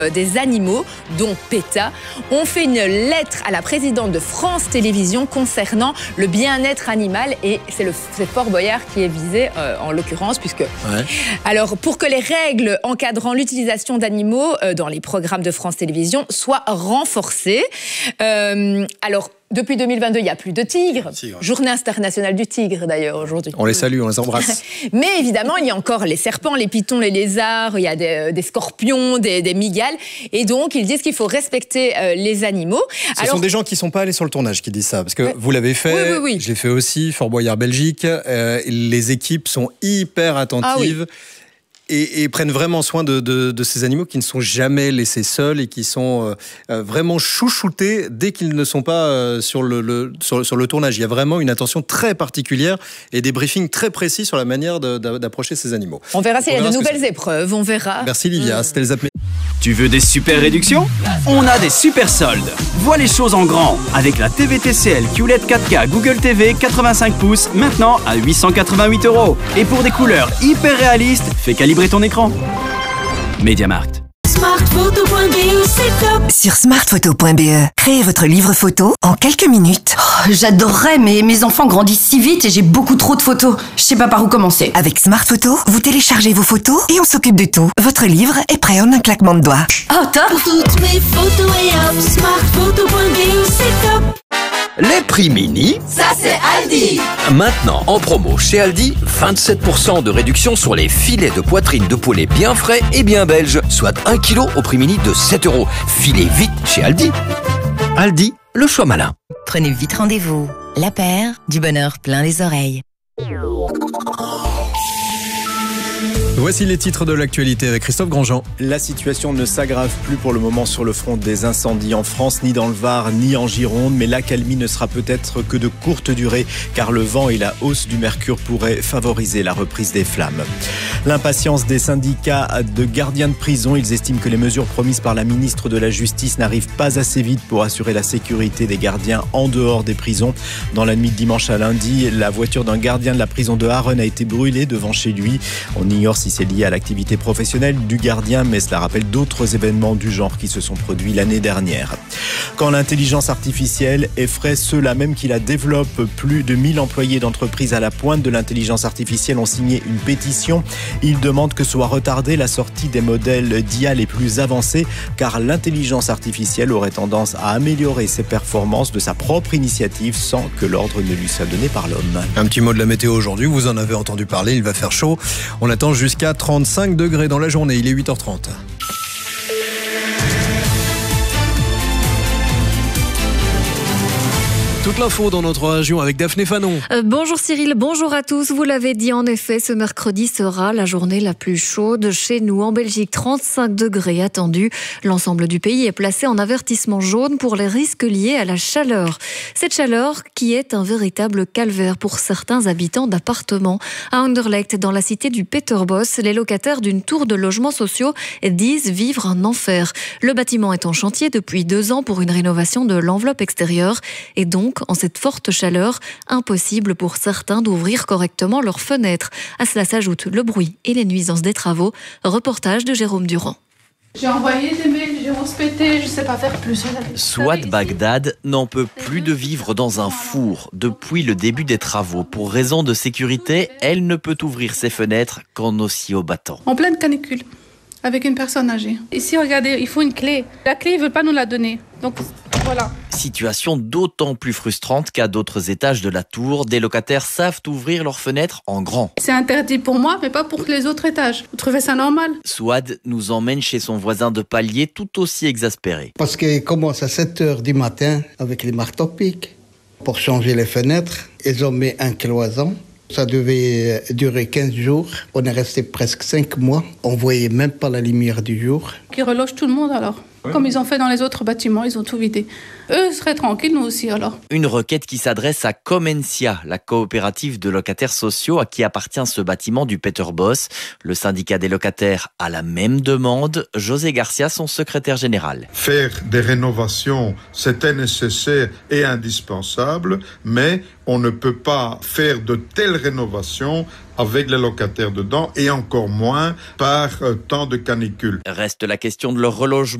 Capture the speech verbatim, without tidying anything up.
Des animaux, dont PETA, ont fait une lettre à la présidente de France Télévisions concernant le bien-être animal et c'est le c'est Fort Boyard qui est visé euh, en l'occurrence puisque ouais. Alors pour que les règles encadrant l'utilisation d'animaux euh, dans les programmes de France Télévisions soient renforcées. Euh, alors depuis deux mille vingt-deux, il n'y a plus de tigres. Tigre. Journée internationale du tigre, d'ailleurs, aujourd'hui. On les salue, on les embrasse. Mais évidemment, il y a encore les serpents, les pitons, les lézards, il y a des, des scorpions, des, des mygales. Et donc, ils disent qu'il faut respecter euh, les animaux. Ce Alors... sont des gens qui ne sont pas allés sur le tournage qui disent ça. Parce que ouais. vous l'avez fait, oui, oui, oui. j'ai fait aussi, Fort Boyard, Belgique. Euh, les équipes sont hyper attentives. Ah, oui. Et, et prennent vraiment soin de, de, de ces animaux qui ne sont jamais laissés seuls et qui sont euh, vraiment chouchoutés dès qu'ils ne sont pas euh, sur, le, le, sur, sur le tournage. Il y a vraiment une attention très particulière et des briefings très précis sur la manière de, de, d'approcher ces animaux. On verra s'il y a de nouvelles épreuves, on verra. Merci Livia, mmh. c'était les appels. Tu veux des super réductions? On a des super soldes. Vois les choses en grand avec la T V T C L Q L E D quatre K Google T V quatre-vingt-cinq pouces maintenant à huit cent quatre-vingt-huit euros. Et pour des couleurs hyper réalistes, fais calibrer ton écran. MediaMarkt. Smartphoto point b e, c'est top. Sur smartphoto point b e, créez votre livre photo en quelques minutes. Oh, j'adorerais, mais mes enfants grandissent si vite et j'ai beaucoup trop de photos. Je sais pas par où commencer. Avec Smartphoto, vous téléchargez vos photos et on s'occupe de tout. Votre livre est prêt en un claquement de doigts. Oh, top. Pour toutes mes photos et hop, smartphoto point b e, c'est top. Les prix mini, ça c'est Aldi. Maintenant en promo chez Aldi, vingt-sept pour cent de réduction sur les filets de poitrine de poulet bien frais et bien belges, soit un kilo au prix mini de sept euros. Filez vite chez Aldi. Aldi, le choix malin. Prenez vite rendez-vous. La paire, du bonheur plein les oreilles. Voici les titres de l'actualité avec Christophe Grandjean. La situation ne s'aggrave plus pour le moment sur le front des incendies en France, ni dans le Var, ni en Gironde. Mais l'accalmie ne sera peut-être que de courte durée, car le vent et la hausse du mercure pourraient favoriser la reprise des flammes. L'impatience des syndicats de gardiens de prison. Ils estiment que les mesures promises par la ministre de la Justice n'arrivent pas assez vite pour assurer la sécurité des gardiens en dehors des prisons. Dans la nuit de dimanche à lundi, la voiture d'un gardien de la prison de Harren a été brûlée devant chez lui. On ignore si c'est lié à l'activité professionnelle du gardien, mais cela rappelle d'autres événements du genre qui se sont produits l'année dernière. Quand l'intelligence artificielle effraie ceux-là même qui la développent, plus de mille employés d'entreprises à la pointe de l'intelligence artificielle ont signé une pétition. Ils demandent que soit retardée la sortie des modèles d'I A les plus avancés, car l'intelligence artificielle aurait tendance à améliorer ses performances de sa propre initiative sans que l'ordre ne lui soit donné par l'homme. Un petit mot de la météo aujourd'hui, vous en avez entendu parler, il va faire chaud. On attend jusqu'à trente-cinq degrés dans la journée, il est huit heures trente. Toute l'info dans notre région avec Daphné Fanon. Euh, bonjour Cyril, bonjour à tous. Vous l'avez dit, en effet, ce mercredi sera la journée la plus chaude chez nous en Belgique. trente-cinq degrés attendus. L'ensemble du pays est placé en avertissement jaune pour les risques liés à la chaleur. Cette chaleur qui est un véritable calvaire pour certains habitants d'appartements. À Anderlecht, dans la cité du Peterbos, les locataires d'une tour de logements sociaux disent vivre un enfer. Le bâtiment est en chantier depuis deux ans pour une rénovation de l'enveloppe extérieure et donc en cette forte chaleur, impossible pour certains d'ouvrir correctement leurs fenêtres. À cela s'ajoute le bruit et les nuisances des travaux. Reportage de Jérôme Durand. J'ai envoyé des mails, j'ai respecté, je ne sais pas faire plus. Souad Bagdad n'en peut plus de vivre dans un four depuis le début des travaux. Pour raison de sécurité, elle ne peut ouvrir ses fenêtres qu'en oscille au battant. En pleine canicule, avec une personne âgée. Ici, regardez, il faut une clé. La clé, ils ne veulent pas nous la donner. Donc, voilà. Situation d'autant plus frustrante qu'à d'autres étages de la tour, des locataires savent ouvrir leurs fenêtres en grand. C'est interdit pour moi, mais pas pour les autres étages. Vous trouvez ça normal? Souad nous emmène chez son voisin de palier tout aussi exaspéré. Parce qu'il commence à sept heures du matin avec les marteaux-piques. Pour changer les fenêtres, ils ont mis un cloison. Ça devait durer quinze jours. On est resté presque cinq mois. On voyait même pas la lumière du jour. Qui reloge tout le monde alors. Comme ils ont fait dans les autres bâtiments, ils ont tout vidé. Eux seraient tranquilles, nous aussi alors. Une requête qui s'adresse à Comencia, la coopérative de locataires sociaux à qui appartient ce bâtiment du Peterboss. Le syndicat des locataires a la même demande. José Garcia, son secrétaire général. Faire des rénovations, c'était nécessaire et indispensable, mais on ne peut pas faire de telles rénovations avec les locataires dedans et encore moins par euh, temps de canicule. Reste la question de leur relogement.